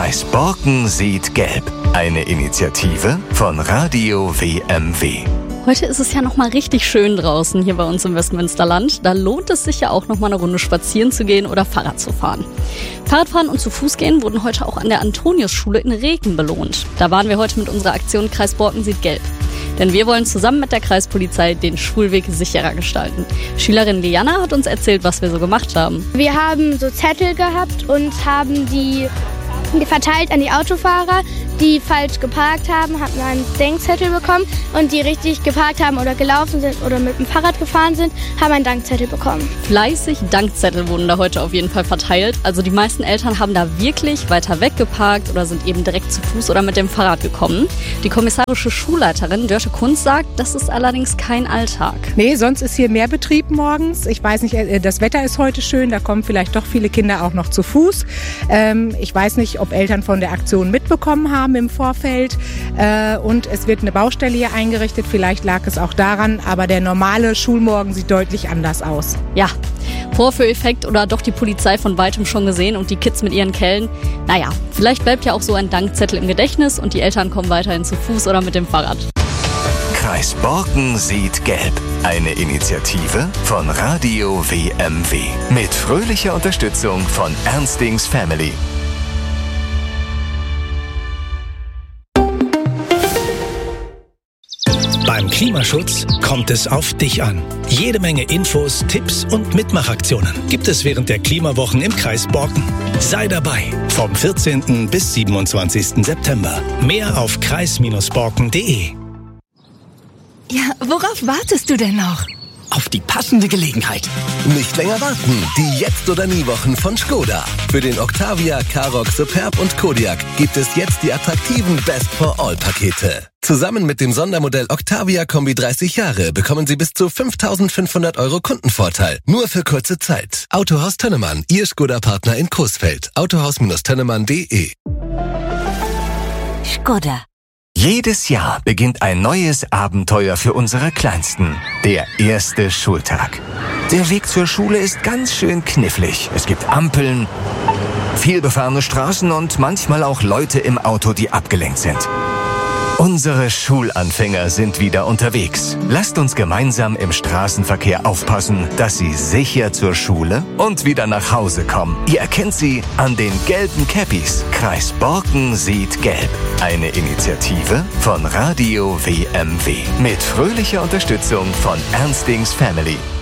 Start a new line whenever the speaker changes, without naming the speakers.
Kreis Borken sieht gelb. Eine Initiative von Radio WMW.
Heute ist es ja nochmal richtig schön draußen hier bei uns im Westmünsterland. Da lohnt es sich ja auch nochmal eine Runde spazieren zu gehen oder Fahrrad zu fahren. Fahrradfahren und zu Fuß gehen wurden heute auch an der Antoniusschule in Reken belohnt. Da waren wir heute mit unserer Aktion Kreis Borken sieht gelb. Denn wir wollen zusammen mit der Kreispolizei den Schulweg sicherer gestalten. Schülerin Liana hat uns erzählt, was wir so gemacht haben.
Wir haben so Zettel gehabt und haben die verteilt an die Autofahrer, die falsch geparkt haben, haben einen Denkzettel bekommen und die richtig geparkt haben oder gelaufen sind oder mit dem Fahrrad gefahren sind, haben einen Dankzettel bekommen.
Fleißig Dankzettel wurden da heute auf jeden Fall verteilt. Also die meisten Eltern haben da wirklich weiter weg geparkt oder sind eben direkt zu Fuß oder mit dem Fahrrad gekommen. Die kommissarische Schulleiterin Dörte Kunz sagt, das ist allerdings kein Alltag.
Nee, sonst ist hier mehr Betrieb morgens. Ich weiß nicht, das Wetter ist heute schön, da kommen vielleicht doch viele Kinder auch noch zu Fuß. Ich weiß nicht, ob Eltern von der Aktion mitbekommen haben im Vorfeld. Und es wird eine Baustelle hier eingerichtet. Vielleicht lag es auch daran, aber der normale Schulmorgen sieht deutlich anders aus.
Ja, Vorführeffekt oder doch die Polizei von weitem schon gesehen und die Kids mit ihren Kellen. Naja, vielleicht bleibt ja auch so ein Dankzettel im Gedächtnis und die Eltern kommen weiterhin zu Fuß oder mit dem Fahrrad.
Kreis Borken sieht gelb. Eine Initiative von Radio WMW. Mit fröhlicher Unterstützung von Ernstings Family.
Beim Klimaschutz kommt es auf dich an. Jede Menge Infos, Tipps und Mitmachaktionen gibt es während der Klimawochen im Kreis Borken. Sei dabei vom 14. bis 27. September. Mehr auf kreis-borken.de.
Ja, worauf wartest du denn noch?
Auf die passende Gelegenheit.
Nicht länger warten. Die Jetzt- oder Nie-Wochen von Skoda. Für den Octavia, Karoq, Superb und Kodiaq gibt es jetzt die attraktiven Best-for-All-Pakete. Zusammen mit dem Sondermodell Octavia Kombi 30 Jahre bekommen Sie bis zu 5.500 € Kundenvorteil. Nur für kurze Zeit. Autohaus Tönnemann, Ihr Skoda-Partner in Coesfeld. Autohaus-tönnemann.de.
Skoda.
Jedes Jahr beginnt ein neues Abenteuer für unsere Kleinsten. Der erste Schultag. Der Weg zur Schule ist ganz schön knifflig. Es gibt Ampeln, vielbefahrene Straßen und manchmal auch Leute im Auto, die abgelenkt sind. Unsere Schulanfänger sind wieder unterwegs. Lasst uns gemeinsam im Straßenverkehr aufpassen, dass sie sicher zur Schule und wieder nach Hause kommen. Ihr erkennt sie an den gelben Cappies. Kreis Borken sieht gelb. Eine Initiative von Radio WMW. Mit fröhlicher Unterstützung von Ernstings Family.